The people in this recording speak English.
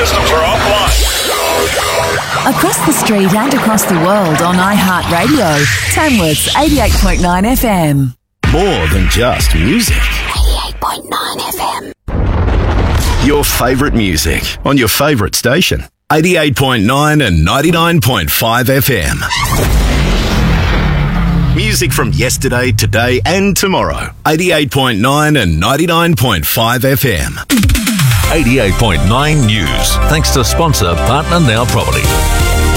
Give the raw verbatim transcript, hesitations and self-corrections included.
systems are offline. Across the street and across the world on iHeartRadio. Tamworth's eighty-eight point nine F M. More than just music. eighty-eight point nine F M. Your favourite music on your favourite station. eighty-eight point nine and ninety-nine point five F M. Music from yesterday, today and tomorrow. eighty-eight point nine and ninety-nine point five F M. eighty-eight point nine News. Thanks to sponsor Partner Now Property.